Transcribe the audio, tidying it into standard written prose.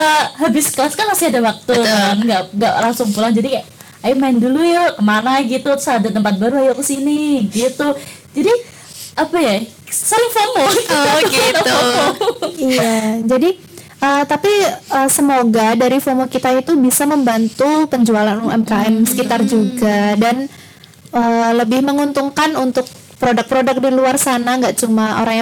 habis kelas kan masih ada waktu kan, nggak langsung pulang, jadi kayak ayo main dulu yuk kemana gitu, terus ada tempat baru ayo kesini gitu, jadi apa ya, saling FOMO. Oh gitu. Iya, jadi tapi semoga dari FOMO kita itu bisa membantu penjualan UMKM sekitar juga, dan lebih menguntungkan untuk produk-produk di luar sana, nggak cuma orang yang